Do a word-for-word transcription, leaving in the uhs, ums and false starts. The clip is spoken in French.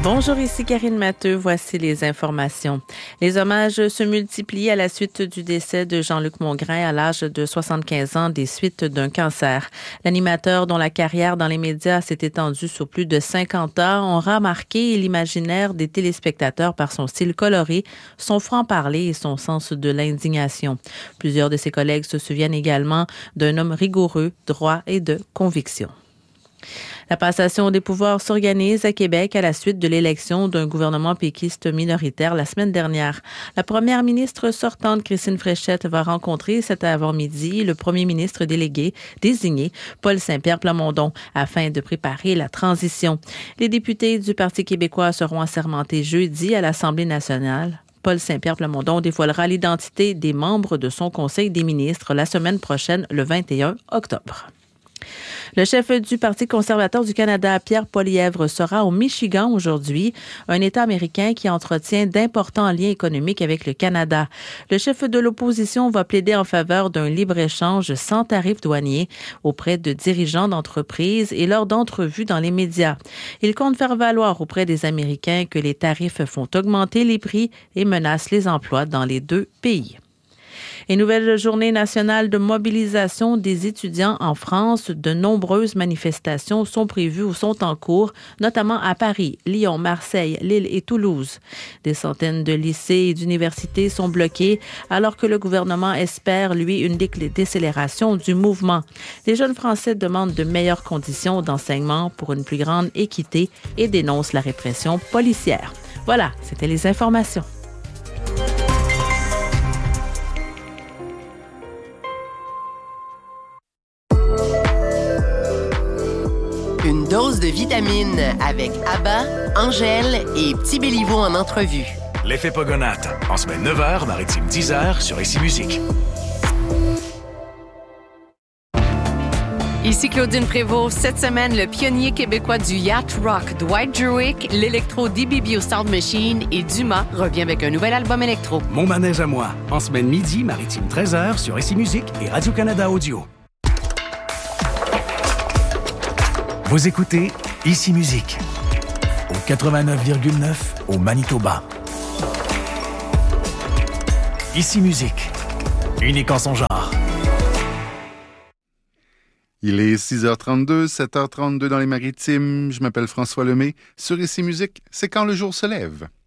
Bonjour, ici Karine Matteux. Voici les informations. Les hommages se multiplient à la suite du décès de Jean-Luc Mongrain à l'âge de soixante-quinze ans des suites d'un cancer. L'animateur, dont la carrière dans les médias s'est étendue sur plus de cinquante ans, aura marqué l'imaginaire des téléspectateurs par son style coloré, son franc-parler et son sens de l'indignation. Plusieurs de ses collègues se souviennent également d'un homme rigoureux, droit et de conviction. La passation des pouvoirs s'organise à Québec à la suite de l'élection d'un gouvernement péquiste minoritaire la semaine dernière. La première ministre sortante, Christine Fréchette, va rencontrer cet avant-midi le premier ministre délégué désigné, Paul Saint-Pierre Plamondon, afin de préparer la transition. Les députés du Parti québécois seront assermentés jeudi à l'Assemblée nationale. Paul Saint-Pierre Plamondon dévoilera l'identité des membres de son Conseil des ministres la semaine prochaine, le vingt et un octobre. Le chef du Parti conservateur du Canada, Pierre Poilievre, sera au Michigan aujourd'hui, un État américain qui entretient d'importants liens économiques avec le Canada. Le chef de l'opposition va plaider en faveur d'un libre-échange sans tarifs douaniers auprès de dirigeants d'entreprises et lors d'entrevues dans les médias. Il compte faire valoir auprès des Américains que les tarifs font augmenter les prix et menacent les emplois dans les deux pays. Et nouvelle journée nationale de mobilisation des étudiants en France. De nombreuses manifestations sont prévues ou sont en cours, notamment à Paris, Lyon, Marseille, Lille et Toulouse. Des centaines de lycées et d'universités sont bloqués alors que le gouvernement espère, lui, une dé- décélération du mouvement. Les jeunes Français demandent de meilleures conditions d'enseignement pour une plus grande équité et dénoncent la répression policière. Voilà, c'était les informations. Une dose de vitamines avec Abba, Angèle et Petit Béliveau en entrevue. L'effet Pogonate, en semaine neuf heures, maritime dix heures sur Ici Musique. Ici Claudine Prévost. Cette semaine, le pionnier québécois du yacht rock, Dwight Druick, l'électro D B B au Sound Machine et Dumas revient avec un nouvel album électro. Mon manège à moi, en semaine midi, maritime treize heures sur Ici Musique et Radio-Canada Audio. Vous écoutez Ici Musique, au quatre-vingt-neuf virgule neuf au Manitoba. Ici Musique, unique en son genre. Il est six heures trente-deux, sept heures trente-deux dans les Maritimes. Je m'appelle François Lemay. Sur Ici Musique, c'est quand le jour se lève.